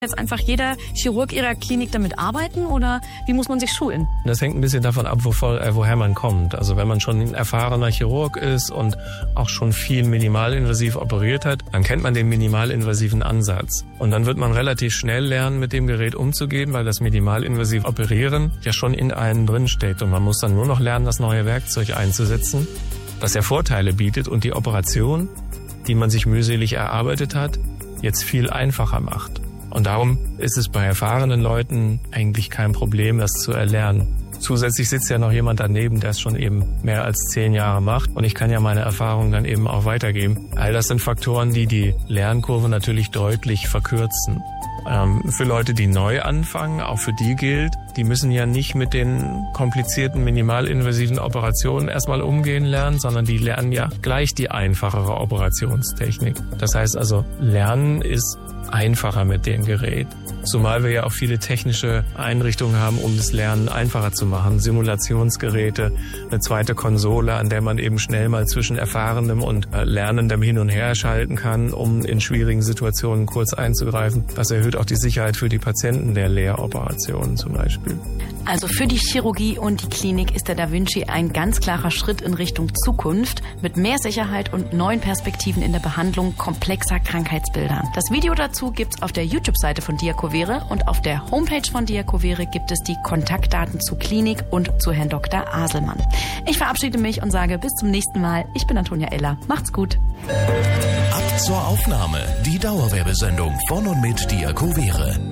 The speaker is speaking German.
Jetzt einfach jeder Chirurg Ihrer Klinik damit arbeiten oder wie muss man sich schulen? Das hängt ein bisschen davon ab, woher man kommt. Also wenn man schon ein erfahrener Chirurg ist und auch schon viel minimalinvasiv operiert hat, dann kennt man den minimalinvasiven Ansatz. Und dann wird man relativ schnell lernen, mit dem Gerät umzugehen, weil das minimalinvasiv Operieren ja schon in einem drinsteckt. Und man muss dann nur noch lernen, das neue Werkzeug einzusetzen, das ja Vorteile bietet und die Operation, die man sich mühselig erarbeitet hat, jetzt viel einfacher macht. Und darum ist es bei erfahrenen Leuten eigentlich kein Problem, das zu erlernen. Zusätzlich sitzt ja noch jemand daneben, der es schon eben mehr als 10 Jahre macht. Und ich kann ja meine Erfahrungen dann eben auch weitergeben. All das sind Faktoren, die die Lernkurve natürlich deutlich verkürzen. Für Leute, die neu anfangen, auch für die gilt, die müssen ja nicht mit den komplizierten minimalinvasiven Operationen erstmal umgehen lernen, sondern die lernen ja gleich die einfachere Operationstechnik. Das heißt also, Lernen ist einfacher mit dem Gerät. Zumal wir ja auch viele technische Einrichtungen haben, um das Lernen einfacher zu machen. Simulationsgeräte, eine zweite Konsole, an der man eben schnell mal zwischen Erfahrenem und Lernendem hin und her schalten kann, um in schwierigen Situationen kurz einzugreifen. Das erhöht auch die Sicherheit für die Patienten der Leeroperationen zum Beispiel. Also für die Chirurgie und die Klinik ist der Da Vinci ein ganz klarer Schritt in Richtung Zukunft mit mehr Sicherheit und neuen Perspektiven in der Behandlung komplexer Krankheitsbilder. Das Video dazu gibt's auf der YouTube-Seite von Diakovere und auf der Homepage von Diakovere gibt es die Kontaktdaten zur Klinik und zu Herrn Dr. Aselmann. Ich verabschiede mich und sage bis zum nächsten Mal. Ich bin Antonia Eller. Macht's gut. Ab zur Aufnahme. Die Dauerwerbesendung von und mit Diakovere.